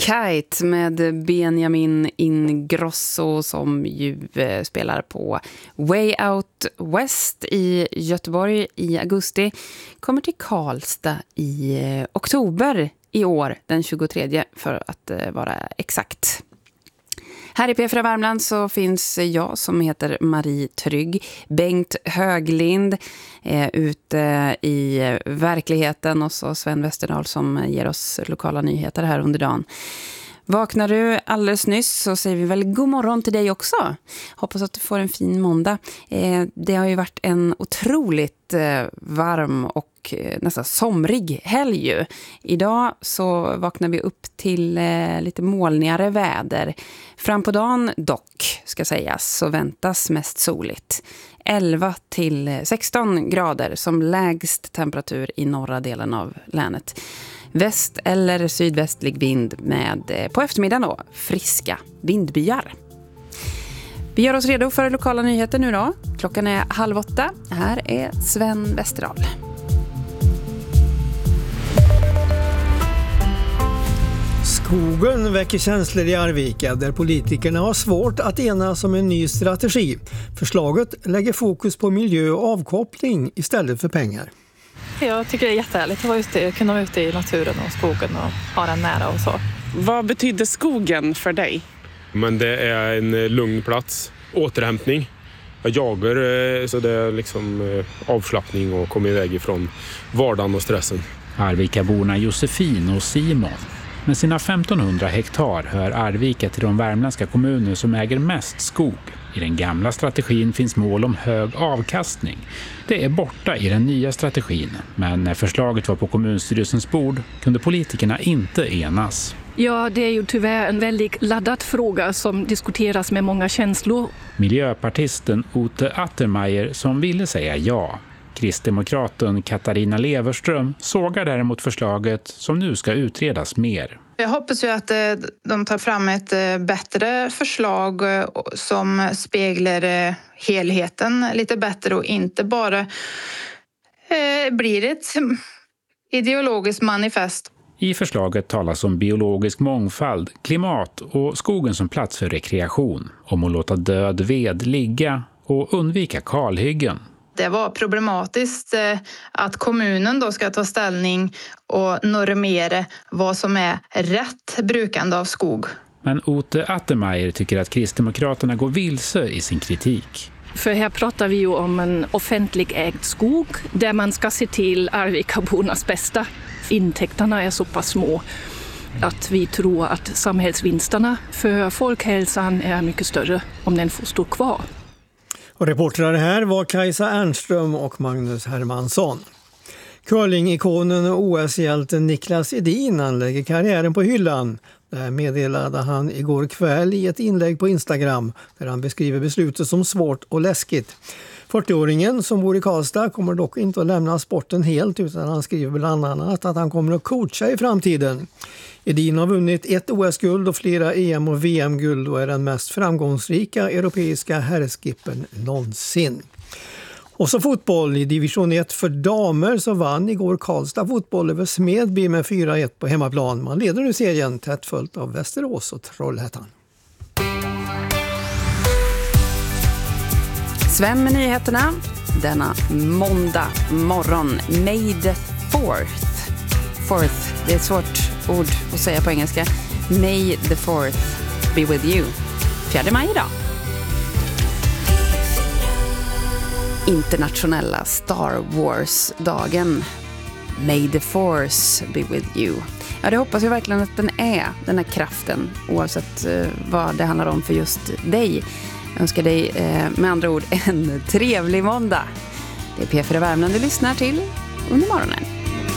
Kite med Benjamin Ingrosso som ju spelar på Way Out West i Göteborg i augusti. Kommer till Karlstad i oktober i år, den 23 för att vara exakt. Här i P4 Värmland så finns jag som heter Marie Trygg, Bengt Höglind ute i verkligheten och så Sven Westerdahl som ger oss lokala nyheter här under dagen. Vaknar du alldeles nyss så säger vi väl god morgon till dig också. Hoppas att du får en fin måndag. Det har ju varit en otroligt varm och nästan somrig helg ju. Idag så vaknar vi upp till lite molnigare väder. Fram på dagen dock, ska sägas, så väntas mest soligt. 11 till 16 grader som lägst temperatur i norra delen av länet. Väst- eller sydvästlig vind med på eftermiddagen då friska vindbyar. Vi gör oss redo för lokala nyheter nu då. Klockan är 7:30. Här är Sven Westerdahl. Skogen väcker känslor i Arvika där politikerna har svårt att enas om en ny strategi. Förslaget lägger fokus på miljö och avkoppling istället för pengar. Jag tycker det är jättehärligt att kunna vara ute i naturen och skogen och ha den nära och så. Vad betyder skogen för dig? Men det är en lugn plats, återhämtning. Jag jagar så det är liksom avslappning och komma iväg ifrån vardagen och stressen. Arvikaborna Josefin och Simon. Med sina 1500 hektar hör Arvika till de värmländska kommuner som äger mest skog. I den gamla strategin finns mål om hög avkastning. Det är borta i den nya strategin, men när förslaget var på kommunstyrelsens bord kunde politikerna inte enas. Ja, det är ju tyvärr en väldigt laddad fråga som diskuteras med många känslor. Miljöpartisten Ute Attermeier som ville säga ja. Kristdemokraten Katarina Leverström sågar däremot förslaget som nu ska utredas mer. Jag hoppas ju att de tar fram ett bättre förslag som speglar helheten lite bättre och inte bara blir ett ideologiskt manifest. I förslaget talas om biologisk mångfald, klimat och skogen som plats för rekreation, om att låta död ved ligga och undvika kalhyggen. Det var problematiskt att kommunen då ska ta ställning och normera vad som är rätt brukande av skog. Men Ute Attermeier tycker att Kristdemokraterna går vilse i sin kritik. För här pratar vi ju om en offentlig ägd skog där man ska se till Arvikabornas bästa. Intäkterna är så pass små att vi tror att samhällsvinsterna för folkhälsan är mycket större om den får stå kvar. Och reportrar här var Kajsa Ernström och Magnus Hermansson. Curling-ikonen och OS-hjälten Niklas Edin lägger karriären på hyllan. Det här meddelade han igår kväll i ett inlägg på Instagram där han beskriver beslutet som svårt och läskigt. 40-åringen som bor i Karlstad kommer dock inte att lämna sporten helt utan han skriver bland annat att han kommer att coacha i framtiden. Edin har vunnit ett OS-guld och flera EM- och VM-guld och är den mest framgångsrika europeiska herrskippen någonsin. Och så fotboll i division 1 för damer så vann igår Karlstad fotboll över Smedby med 4-1 på hemmaplan. Man leder nu serien tätt följt av Västerås och Trollhättan. Sven med nyheterna denna måndag morgon. May the 4th, det är ett svårt ord att säga på engelska. May the 4th be with you. 4 maj idag. Internationella Star Wars-dagen. May the Force be with you. Ja, det hoppas jag verkligen att den här kraften, oavsett vad det handlar om för just dig. Jag önskar dig med andra ord en trevlig måndag. Det är P4 Värmland du lyssnar till under morgonen.